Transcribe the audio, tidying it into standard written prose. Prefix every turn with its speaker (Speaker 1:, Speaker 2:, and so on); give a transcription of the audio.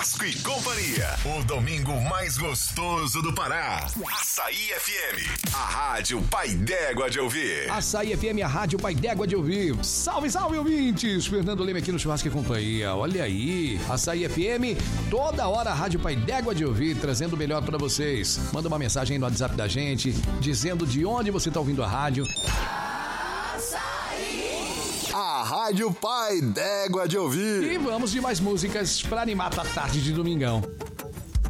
Speaker 1: Churrasco e Companhia. O domingo mais gostoso do Pará. Açaí FM, a rádio Pai d'Égua de ouvir.
Speaker 2: Açaí FM, a rádio Pai d'Égua de ouvir. Salve, salve, ouvintes! Fernando Leme aqui no Churrasco e Companhia. Olha aí, Açaí FM, toda hora a rádio Pai d'Égua de ouvir, trazendo o melhor pra vocês. Manda uma mensagem aí no WhatsApp da gente, dizendo de onde você tá ouvindo a rádio.
Speaker 1: A rádio Pai d'Égua de ouvir.
Speaker 2: E vamos de mais músicas pra animar a tarde de domingão.